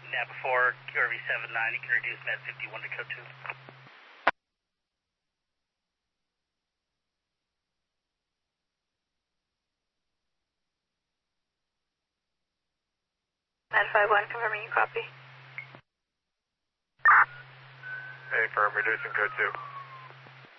Napa 4, QRV 79, you can reduce Med 51 to code 2. Med 51, confirming you copy. Hey, firm, reducing code 2.